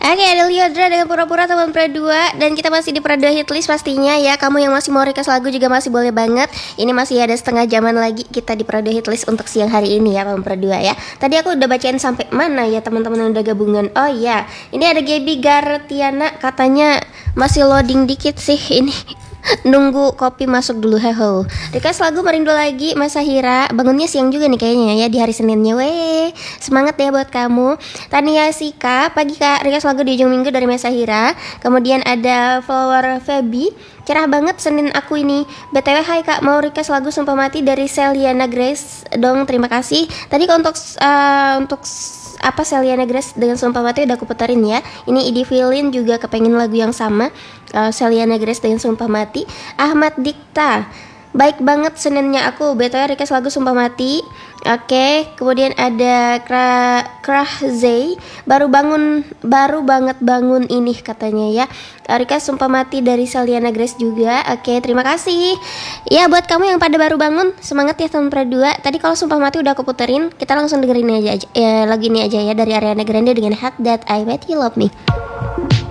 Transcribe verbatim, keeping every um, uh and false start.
Oke, ada Liodra dengan pura-pura teman Pro dua. Dan kita masih di Pro dua Hitlist pastinya ya. Kamu yang masih mau request lagu juga masih boleh banget. Ini masih ada setengah jaman lagi kita di Pro dua Hitlist untuk siang hari ini ya teman Pro dua ya. Tadi aku udah bacain sampai mana ya teman-teman yang udah gabungan. Oh iya, ini ada Gaby Gartiana, katanya masih loading dikit sih ini. Nunggu kopi masuk dulu. Heho. Request lagu Merindu Lagi Mas Sahira. Bangunnya siang juga nih kayaknya ya, di hari Seninnya. Weh, semangat ya buat kamu. Tania Sika, pagi Kak, request lagu di ujung minggu dari Mas Sahira. Kemudian ada Flower Feby, cerah banget Senin aku ini. B T W hai Kak, mau request lagu Sumpah Mati dari Celiana Grace dong, terima kasih. Tadi kalau untuk uh, untuk apa Celiana Grace dengan Sumpah Mati udah aku puterin ya. Ini Idi Filin juga kepengen lagu yang sama, uh, Celiana Grace dengan Sumpah Mati. Ahmad Dikta, baik banget Seninnya aku. B T W request lagu Sumpah Mati. Oke, kemudian ada Krah Krah Zay, baru bangun, baru banget bangun ini katanya ya. Request Sumpah Mati dari Celiana Grace juga. Oke, terima kasih. Ya buat kamu yang pada baru bangun, semangat ya tahun Pro dua. Tadi kalau Sumpah Mati udah aku puterin, kita langsung dengerin aja, aja ya, lagu ini aja ya dari Ariana Grande dengan Hug That I Bet You Love Me.